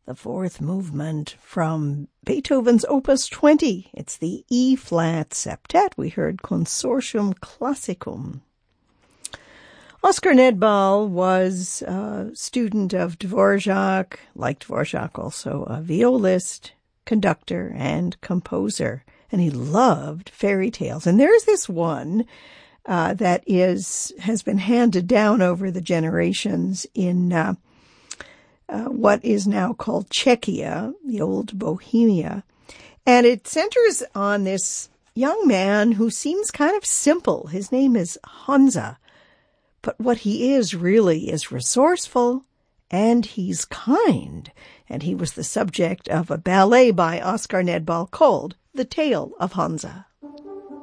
the fourth movement from Beethoven's Opus 20. It's the E-flat septet. We heard Consortium Classicum. Oscar Nedbal was a student of Dvorak, like Dvorak also a violist, conductor, and composer. And he loved fairy tales. And there's this one that has been handed down over the generations in what is now called Czechia, the old Bohemia. And it centers on this young man who seems kind of simple. His name is Honza. But what he is really is resourceful, and he's kind. And he was the subject of a ballet by Oscar Nedbal called The Tale of Honza.